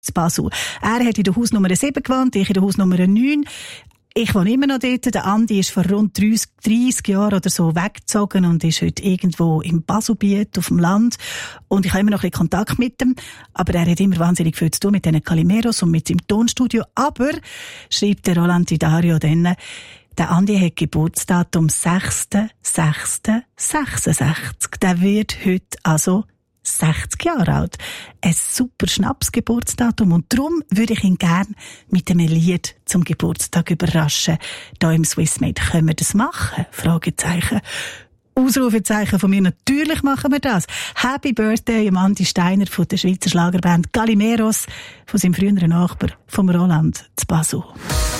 zu Basel. Er hat in der Hausnummer 7 gewohnt, ich in der Hausnummer 9. Ich wohne immer noch dort. Der Andi ist vor rund 30 Jahren oder so weggezogen und ist heute irgendwo im Baselbiet auf dem Land. Und ich habe immer noch ein bisschen Kontakt mit ihm. Aber er hat immer wahnsinnig viel zu tun mit diesen Calimeros und mit seinem Tonstudio. Aber, schreibt der Roland Dario dann, der Andi hat Geburtsdatum 6.6.66. Der wird heute also 60 Jahre alt. Ein super Schnapsgeburtsdatum. Und darum würde ich ihn gern mit einem Lied zum Geburtstag überraschen. Da im Swissmade können wir das machen? Fragezeichen. Ausrufezeichen von mir. Natürlich machen wir das. Happy Birthday Andi Steiner von der Schweizer Schlagerband Calimeros, von seinem früheren Nachbar, vom Roland zu Basel.